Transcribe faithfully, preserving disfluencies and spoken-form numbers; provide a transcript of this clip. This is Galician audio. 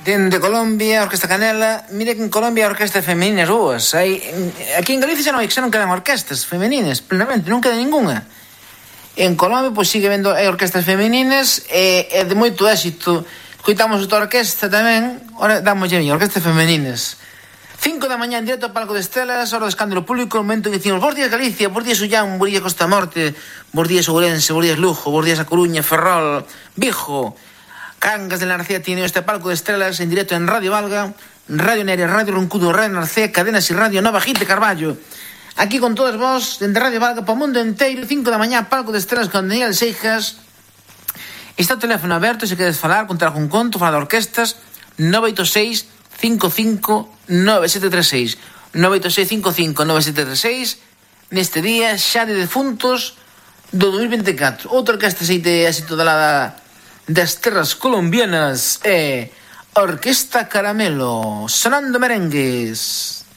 Dende Colombia, Orquesta Canela. Mire que en Colombia hai orquestas femeninas boas. Hai, aquí en Galicia xa non hai, xa non quedan orquestas femeninas, plenamente, non queda ninguna. En Colombia, pois, sigue vendo hai orquestas femeninas e, e de moito éxito. Coitamos outra orquesta tamén, ora damos ya orquestas femeninas. Cinco da mañá en directo ao Palco de Estelas, hora do escándalo público, o momento en que decimos, bos días Galicia, bos días Ullán, bos días Costa Morte, bos días Ourense, bos días Lugo, bos días A Coruña, Ferrol, Vigo, Cangas de la Narcea tiene este Palco de Estrellas en directo en Radio Valga, Radio Nerea, Radio Roncudo, Radio Narcea, Cadenas y Radio Nova Gite Carballo. Aquí con todos vos, dende Radio Valga, para o mundo inteiro, cinco da mañá, Palco de Estrellas con Daniel Seijas. Está o teléfono aberto, se queres falar, contar algún conto, falar de orquestas, nove oito seis, cinco cinco, nove sete tres seis, nove oito seis, cinco cinco, nove sete tres seis, neste día xa de defuntos do dos mil veinticuatro. Outra orquesta xeite éxito da lada das terras colombianas é Orquesta Caramelo, sonando merengues.